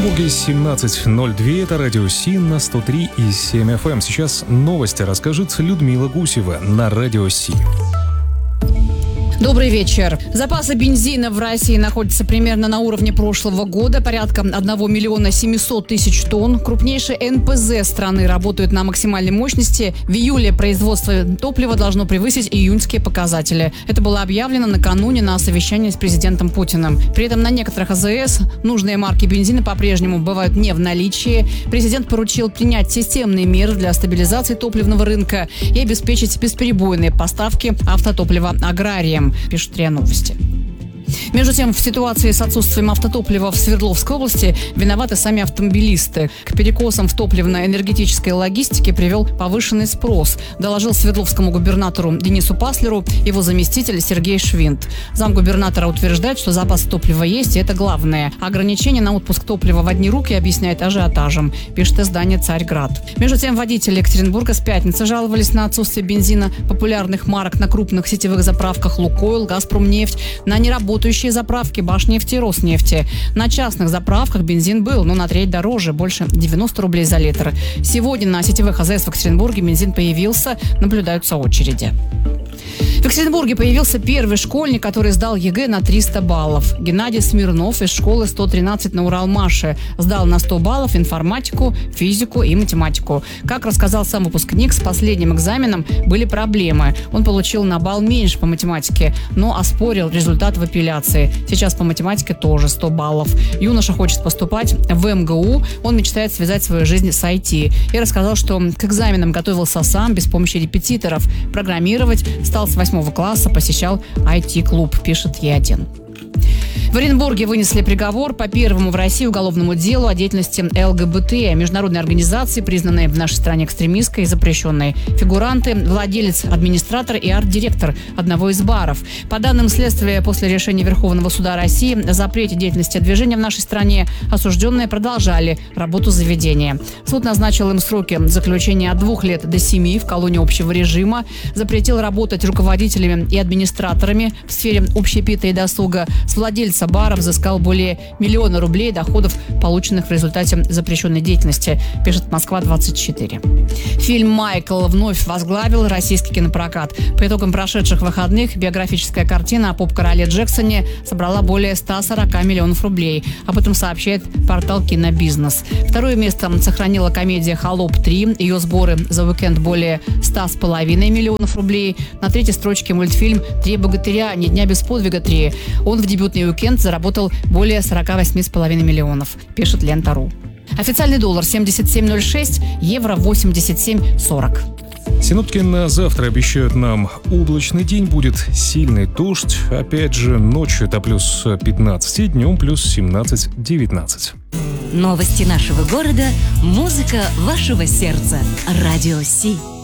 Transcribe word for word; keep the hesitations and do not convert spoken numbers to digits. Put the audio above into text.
Екатеринбурге семнадцать ноль два, это радио Си на сто три и семь эф эм. Сейчас новости расскажет Людмила Гусева на радио Си. Добрый вечер. Запасы бензина в России находятся примерно на уровне прошлого года, порядка одного миллиона семисот тысяч тонн. Крупнейшие эн пэ зэ страны работают на максимальной мощности. В июле производство топлива должно превысить июньские показатели. Это было объявлено накануне на совещании с президентом Путиным. При этом на некоторых а зэ эс нужные марки бензина по-прежнему бывают не в наличии. Президент поручил принять системные меры для стабилизации топливного рынка и обеспечить бесперебойные поставки автотоплива аграриям, пишут РИА Новости. Между тем, в ситуации с отсутствием автотоплива в Свердловской области виноваты сами автомобилисты. К перекосам в топливно-энергетической логистике привел повышенный спрос, доложил свердловскому губернатору Денису Паслеру его заместитель Сергей Швинт. Замгубернатора утверждает, что запас топлива есть, и это главное. Ограничение на отпуск топлива в одни руки объясняет ажиотажем, пишет издание «Царьград». Между тем, водители Екатеринбурга с пятницы жаловались на отсутствие бензина популярных марок на крупных сетевых заправках «Лукойл», «Газпромнефть», на неработающие заправки «Башнефти» и «Роснефти». На частных заправках бензин был, но на треть дороже, больше девяносто рублей за литр. Сегодня на сетевых а зэ эс в Екатеринбурге бензин появился, наблюдаются очереди. В Екатеринбурге появился первый школьник, который сдал е гэ на триста баллов. Геннадий Смирнов из школы сто тринадцать на Уралмаше сдал на сто баллов информатику, физику и математику. Как рассказал сам выпускник, с последним экзаменом были проблемы. Он получил на балл меньше по математике, но оспорил результат в апелляции. Сейчас по математике тоже сто баллов. Юноша хочет поступать в эм гэ у. Он мечтает связать свою жизнь с ай ти. И рассказал, что к экзаменам готовился сам, без помощи репетиторов. Программировать стал с восьмого класса, посещал ай ти-клуб, пишет е один. В Оренбурге вынесли приговор по первому в России уголовному делу о деятельности эл гэ бэ тэ, международной организации, признанной в нашей стране экстремистской и запрещенной. Фигуранты – владелец, администратор и арт-директор одного из баров. По данным следствия, после решения Верховного суда России о запрете деятельности движения в нашей стране, осужденные продолжали работу заведения. Суд назначил им сроки заключения от двух лет до семи в колонии общего режима, запретил работать руководителями и администраторами в сфере общепита и досуга. С владельца бара взыскал более миллиона рублей доходов, полученных в результате запрещенной деятельности, пишет Москва двадцать четыре. Фильм «Майкл» вновь возглавил российский кинопрокат. По итогам прошедших выходных биографическая картина о поп-короле Джексоне собрала более ста сорока миллионов рублей. Об этом сообщает портал «Кинобизнес». Второе место сохранила комедия «Холоп три». Ее сборы за уикенд более ста с половиной миллионов рублей. На третьей строчке мультфильм «Три богатыря. Ни дня без подвига три». Он в дебютный уикенд заработал более сорока восьми с половиной миллионов, пишет Лента точка ру. Официальный доллар семьдесят семь ноль шесть, евро восемьдесят семь сорок. Синоптики на завтра обещают нам облачный день, будет сильный дождь. Опять же, ночью это плюс пятнадцать, и днем плюс семнадцать девятнадцать. Новости нашего города, музыка вашего сердца. Радио Си.